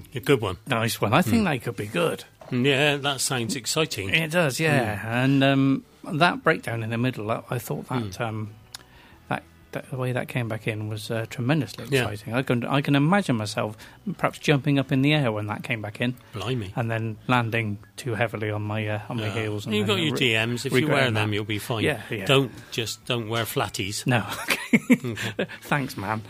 A good one. Nice one. I think they could be good. Yeah, that sounds exciting. It does, yeah. And that breakdown in the middle, I thought that the way that came back in was tremendously exciting. I can imagine myself perhaps jumping up in the air when that came back in. Blimey. And then landing too heavily on my heels. And you've got your DMs. If you wear them, you'll be fine. Yeah. Don't wear flatties. No. Okay. Thanks, man.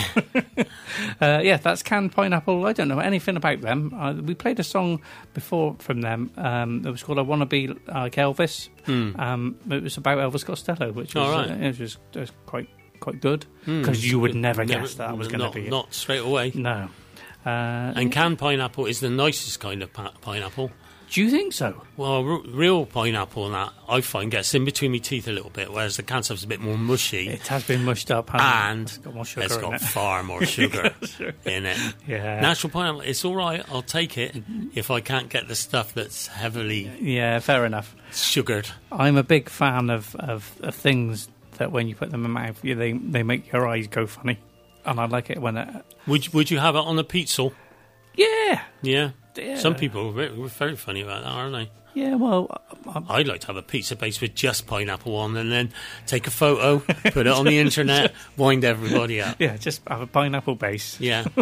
That's Canned Pineapple. I don't know anything about them. We played a song before from them. It was called "I Wanna Be Like Elvis." It was about Elvis Costello, which was it was quite good, because you would never guess that was going to be it. Not straight away. No. And canned pineapple is the nicest kind of pineapple. Do you think so? Well, real pineapple and that, I find, gets in between my teeth a little bit, whereas the canned stuff's a bit more mushy. It has been mushed up, and it's got far more sugar in it. Yeah. Natural pineapple, it's all right, I'll take it if I can't get the stuff that's heavily... Yeah, fair enough. ...sugared. I'm a big fan of things that when you put them in my mouth, they make your eyes go funny. And I like it when it... Would you have it on a pizza? Yeah. Yeah. Some people are very funny about that, aren't they? Yeah, well... I'd like to have a pizza base with just pineapple on and then take a photo, put it on the internet, wind everybody up. Yeah, just have a pineapple base. Yeah.